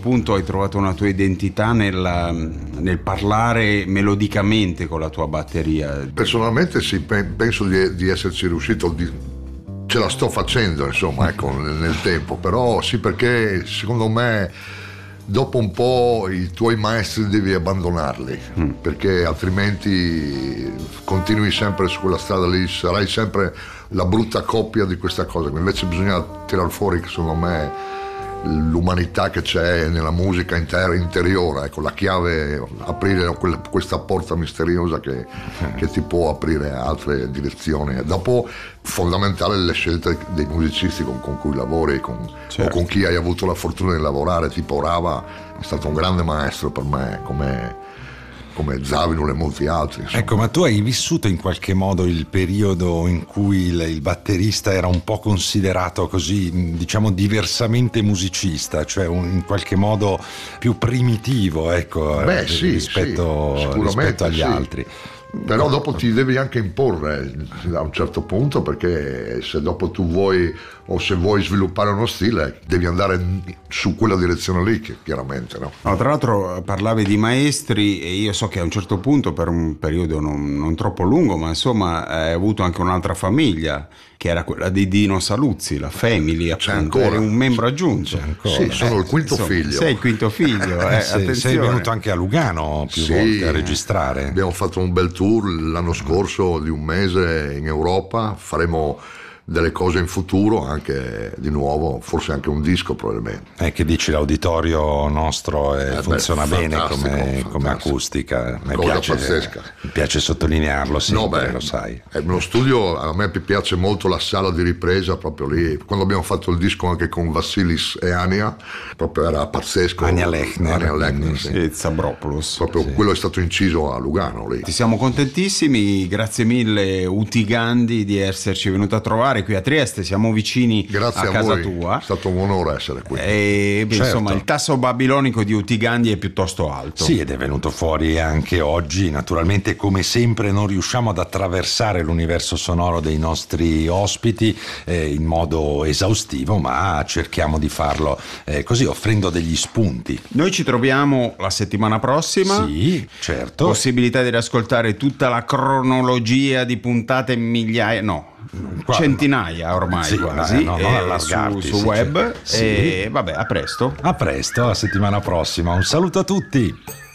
punto hai trovato una tua identità nel parlare melodicamente con la tua batteria? Personalmente sì, penso di esserci riuscito, ce la sto facendo, insomma, ecco, nel tempo, però sì, perché secondo me dopo un po' i tuoi maestri devi abbandonarli, perché altrimenti continui sempre su quella strada lì, sarai sempre la brutta coppia di questa cosa. Invece bisogna tirar fuori, secondo me, l'umanità che c'è nella musica interiore, ecco, la chiave, aprire questa porta misteriosa che ti può aprire altre direzioni. E dopo fondamentale le scelte dei musicisti con cui lavori, certo, o con chi hai avuto la fortuna di lavorare, tipo Rava è stato un grande maestro per me, come Zawinul e molti altri, insomma. Ecco, ma tu hai vissuto in qualche modo il periodo in cui il batterista era un po' considerato così, diciamo, diversamente musicista, cioè in qualche modo più primitivo, ecco, rispetto agli altri. Però dopo ti devi anche imporre a un certo punto, perché se dopo tu vuoi, o se vuoi sviluppare uno stile, devi andare su quella direzione lì, chiaramente, no? No, tra l'altro parlavi di maestri e io so che a un certo punto, per un periodo non troppo lungo, ma insomma hai avuto anche un'altra famiglia, che era quella di Dino Saluzzi, la Family, appunto, eri un membro aggiunto. Sì, sono il quinto figlio. Sei il quinto figlio, attenzione. Sei venuto anche a Lugano più volte a registrare. Abbiamo fatto un bel tour l'anno scorso di un mese in Europa, faremo delle cose in futuro, anche di nuovo, forse anche un disco probabilmente. Che dici, l'auditorio nostro funziona bene come acustica, cosa pazzesca. Mi piace sottolinearlo sempre, lo sai. Lo studio, a me piace molto la sala di ripresa, proprio lì, quando abbiamo fatto il disco anche con Vassilis e Ania, proprio era pazzesco. Ania Lechner, sì. Zabropoulos, proprio sì. Quello è stato inciso a Lugano lì. Ti siamo contentissimi, grazie mille Utigandi di esserci venuto a trovare qui a Trieste, siamo vicini. Grazie a casa voi. tua. È stato un onore essere qui. Certo. Insomma, il tasso babilonico di Utigandi è piuttosto alto. Sì, ed è venuto fuori anche oggi. Naturalmente, come sempre, non riusciamo ad attraversare l'universo sonoro dei nostri ospiti in modo esaustivo, ma cerchiamo di farlo così, offrendo degli spunti. Noi ci troviamo la settimana prossima. Sì, certo. Possibilità di riascoltare tutta la cronologia di puntate, migliaia, centinaia ormai, sì, quasi, su web. Sì. E vabbè, a presto. A presto, la settimana prossima. Un saluto a tutti.